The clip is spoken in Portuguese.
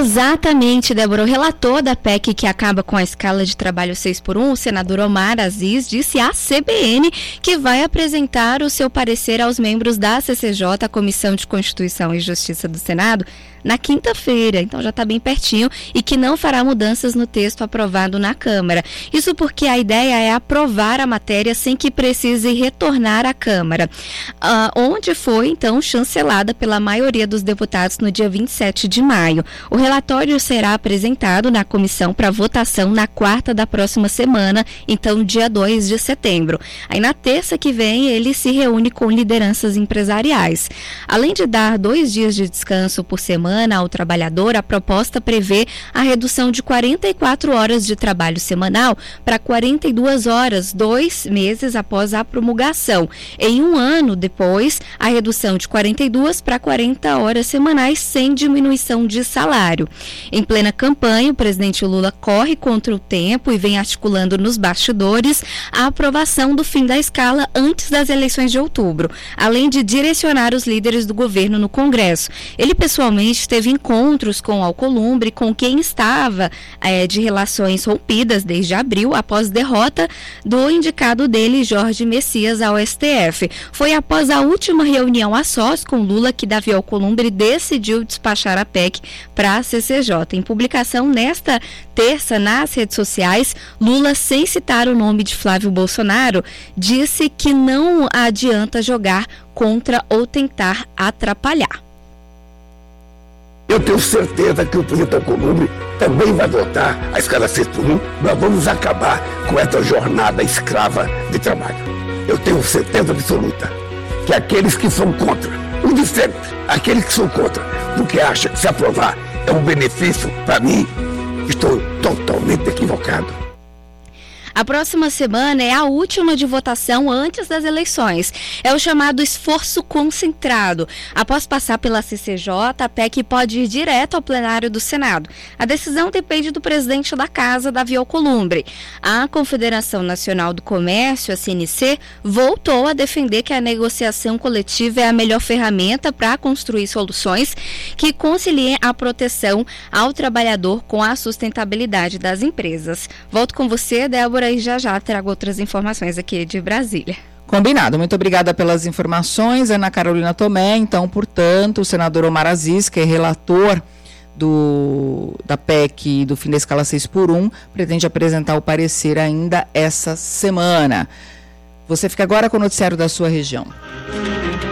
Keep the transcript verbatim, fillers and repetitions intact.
Exatamente, Débora. O relator da P E C que acaba com a escala de trabalho seis por um, o senador Omar Aziz, disse à C B N que vai apresentar o seu parecer aos membros da C C J, a Comissão de Constituição e Justiça do Senado, na quinta-feira, então já está bem pertinho, e que não fará mudanças no texto aprovado na Câmara. Isso porque a ideia é aprovar a matéria sem que precise retornar à Câmara, uh, onde foi, então, chancelada pela maioria dos deputados no dia vinte e sete de maio. O relatório será apresentado na comissão para votação na quarta da próxima semana, então dia dois de setembro. Aí na terça que vem ele se reúne com lideranças empresariais. Além de dar dois dias de descanso por semana ao trabalhador, a proposta prevê a redução de quarenta e quatro horas de trabalho semanal para quarenta e duas horas, dois meses após a promulgação. Em um ano depois, a redução de quarenta e duas para quarenta horas semanais sem diminuição de salário. Em plena campanha, o presidente Lula corre contra o tempo e vem articulando nos bastidores a aprovação do fim da escala antes das eleições de outubro, além de direcionar os líderes do governo no Congresso. Ele pessoalmente teve encontros com Alcolumbre, com quem estava é, de relações rompidas desde abril, após derrota do indicado dele, Jorge Messias, ao S T F. Foi após a última reunião a sós com Lula que Davi Alcolumbre decidiu despachar a P E C para a C C J. Em publicação nesta terça nas redes sociais, Lula, sem citar o nome de Flávio Bolsonaro, disse que não adianta jogar contra ou tentar atrapalhar. Eu tenho certeza que o presidente Alcolumbre também vai votar a escala seis por um. Nós vamos acabar com essa jornada escrava de trabalho. Eu tenho certeza absoluta que aqueles que são contra, os de sempre, aqueles que são contra, porque acham que se aprovar é um benefício para mim, estou totalmente equivocado. A próxima semana é a última de votação antes das eleições. É o chamado esforço concentrado. Após passar pela C C J, a P E C pode ir direto ao plenário do Senado. A decisão depende do presidente da Casa, Davi Alcolumbre. A Confederação Nacional do Comércio, a C N C, voltou a defender que a negociação coletiva é a melhor ferramenta para construir soluções que conciliem a proteção ao trabalhador com a sustentabilidade das empresas. Volto com você, Débora, e já já trago outras informações aqui de Brasília. Combinado, muito obrigada pelas informações, Ana Carolina Tomé. Então, portanto, o senador Omar Aziz, que é relator do, da P E C do fim da escala seis por um, pretende apresentar o parecer ainda essa semana. Você fica agora com o noticiário da sua região.